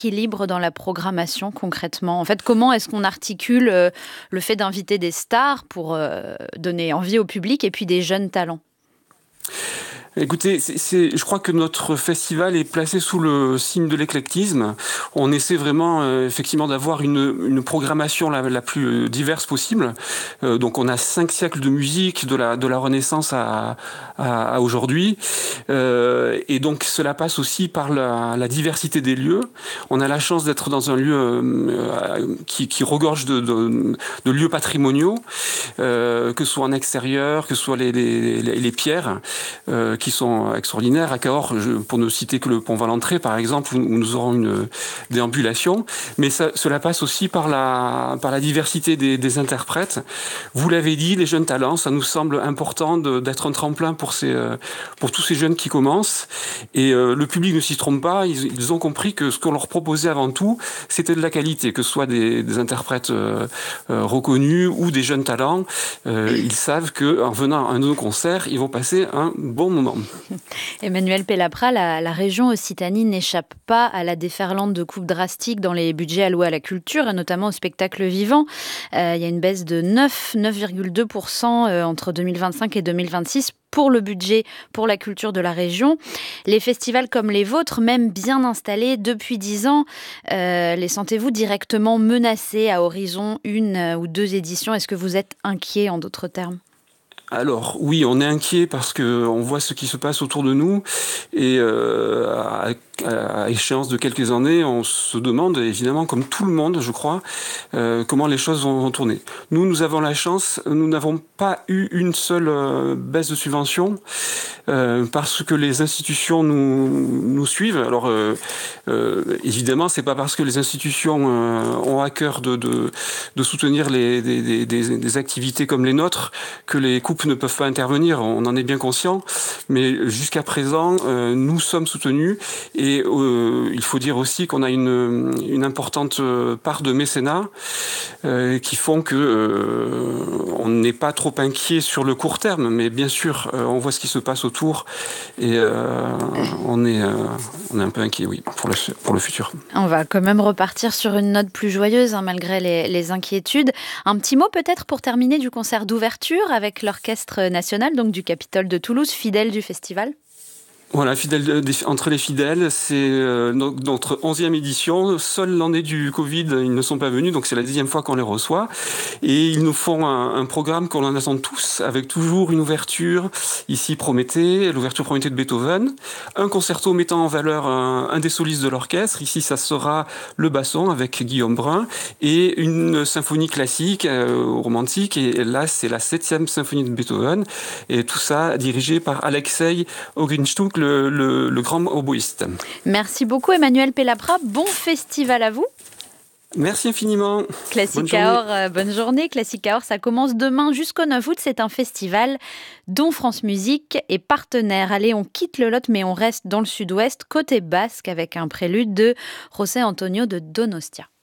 équilibre dans la programmation concrètement? En fait, comment est-ce qu'on articule le fait d'inviter des stars pour donner envie au public et puis des jeunes talents? Écoutez, je crois que notre festival est placé sous le signe de l'éclectisme. On essaie vraiment, effectivement, d'avoir une programmation la plus diverse possible. Donc, on a 5 siècles de musique, de la Renaissance à aujourd'hui. Et donc, cela passe aussi par la diversité des lieux. On a la chance d'être dans un lieu qui regorge de lieux patrimoniaux, que ce soit en extérieur, que ce soit les pierres, qui sont extraordinaires. À Cahors, pour ne citer que le pont Valentré, par exemple, où nous aurons une déambulation. Mais cela passe aussi par la diversité des interprètes. Vous l'avez dit, les jeunes talents, ça nous semble important d'être un tremplin pour tous ces jeunes qui commencent. Et le public ne s'y trompe pas. Ils ont compris que ce qu'on leur proposait avant tout, c'était de la qualité, que ce soit des interprètes reconnus ou des jeunes talents. Ils savent qu'en venant à un de nos concerts, ils vont passer un bon moment. Emmanuel Pellaprat, la région Occitanie n'échappe pas à la déferlante de coupes drastiques dans les budgets alloués à la culture et notamment au spectacle vivant. Il y a une baisse de 9,2% entre 2025 et 2026 pour le budget pour la culture de la région. Les festivals comme les vôtres, même bien installés depuis 10 ans, les sentez-vous directement menacés à horizon 1 ou 2 éditions? Est-ce que vous êtes inquiet en d'autres termes? Alors oui, on est inquiet parce qu'on voit ce qui se passe autour de nous et à échéance de quelques années, on se demande évidemment, comme tout le monde, je crois, comment les choses vont tourner. Nous avons la chance, nous n'avons pas eu une seule baisse de subvention parce que les institutions nous suivent. Alors évidemment, c'est pas parce que les institutions ont à cœur de soutenir des activités comme les nôtres que les coupes ne peuvent pas intervenir, on en est bien conscient, mais jusqu'à présent, nous sommes soutenus et il faut dire aussi qu'on a une importante part de mécénat qui font que on n'est pas trop inquiet sur le court terme, mais bien sûr, on voit ce qui se passe autour et on est un peu inquiet, oui, pour le futur. On va quand même repartir sur une note plus joyeuse, malgré les inquiétudes. Un petit mot peut-être pour terminer du concert d'ouverture avec l'Orchestre national donc du Capitole de Toulouse, fidèle du festival. Voilà, entre les fidèles, c'est notre 11e édition. Seule l'année du Covid, ils ne sont pas venus, donc c'est la 10e fois qu'on les reçoit. Et ils nous font un programme qu'on en attend tous, avec toujours une ouverture. Ici, l'ouverture Prométhée de Beethoven. Un concerto mettant en valeur un des solistes de l'orchestre. Ici, ça sera le basson avec Guillaume Brun. Et une symphonie classique, romantique. Et là, c'est la 7e symphonie de Beethoven. Et tout ça dirigé par Alexei Ogrinchtuk, le grand oboïste. Merci beaucoup Emmanuel Pellaprat, bon festival à vous. Merci infiniment. Classic Cahors, bonne journée. Classic Cahors, ça commence demain jusqu'au 9 août. C'est un festival dont France Musique est partenaire. Allez, on quitte le Lot, mais on reste dans le sud-ouest, côté basque, avec un prélude de José Antonio de Donostia.